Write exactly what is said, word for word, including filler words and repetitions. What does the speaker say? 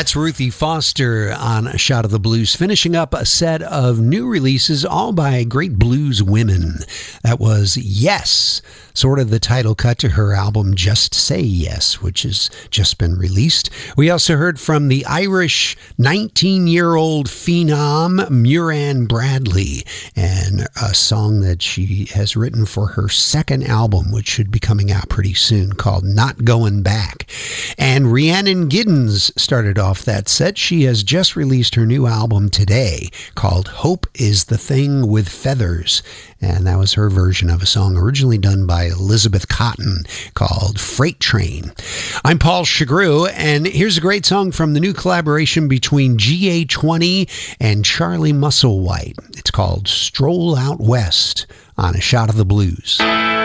That's Ruthie Foster on A Shot of the Blues, finishing up a set of new releases, all by great blues women. That was Yes, sort of the title cut to her album Just Say Yes, which has just been released. We also heard from the Irish nineteen-year-old phenom Muireann Bradley, and a song that she has written for her second album, which should be coming out pretty soon, called Not Going Back. And Rhiannon Giddens started off that set. She has just released her new album today called Hope is the Thing with Feathers, and that was her version of a song originally done by Elizabeth Cotton called Freight Train. I'm Paul Chagru, and here's a great song from the new collaboration between G A twenty and Charlie Musselwhite. It's called Stroll Out West on A Shot of the Blues.